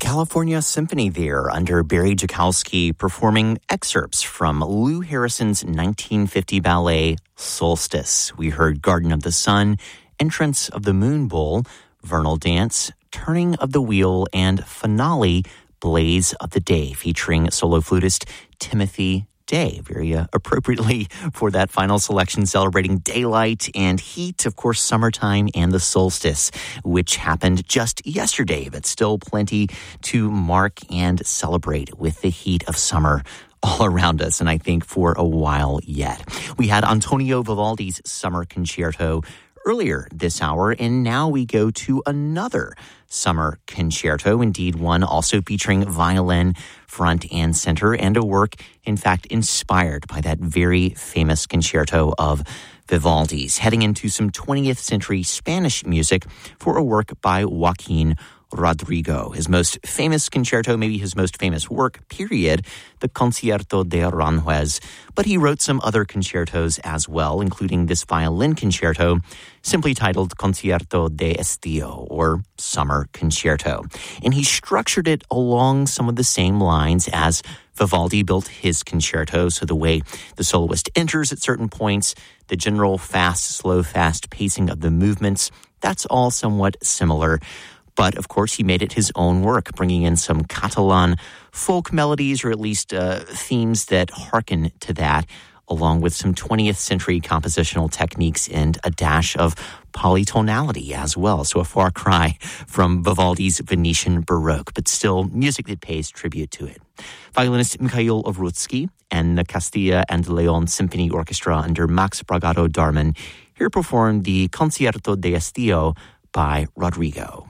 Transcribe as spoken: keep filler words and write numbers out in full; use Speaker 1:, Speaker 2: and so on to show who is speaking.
Speaker 1: California Symphony there under Barry Jakowski performing excerpts from Lou Harrison's nineteen fifty ballet Solstice. We heard Garden of the Sun, Entrance of the Moon Bowl, Vernal Dance, Turning of the Wheel, and finale Blaze of the Day featuring solo flutist Timothy Day, very uh, appropriately for that final selection celebrating daylight and heat, of course, summertime and the solstice, which happened just yesterday, but still plenty to mark and celebrate with the heat of summer all around us, and I think for a while yet. We had Antonio Vivaldi's Summer Concerto earlier this hour, and now we go to another summer concerto, indeed one also featuring violin front and center, and a work, in fact, inspired by that very famous concerto of Vivaldi's. Heading into some twentieth century Spanish music for a work by Joaquin Rodrigo. His most famous concerto, maybe his most famous work, period, the Concierto de Aranjuez. But he wrote some other concertos as well, including this violin concerto, simply titled Concierto de Estío, or Summer Concerto. And he structured it along some of the same lines as Vivaldi built his concerto, so the way the soloist enters at certain points, the general fast, slow, fast pacing of the movements, that's all somewhat similar. But, of course, he made it his own work, bringing in some Catalan folk melodies, or at least uh, themes that hearken to that, along with some twentieth century compositional techniques and a dash of polytonality as well. So a far cry from Vivaldi's Venetian Baroque, but still music that pays tribute to it. Violinist Mikhail Ovrutsky and the Castilla and Leon Symphony Orchestra under Max Bragado Darman here performed the Concierto de Estío by Rodrigo.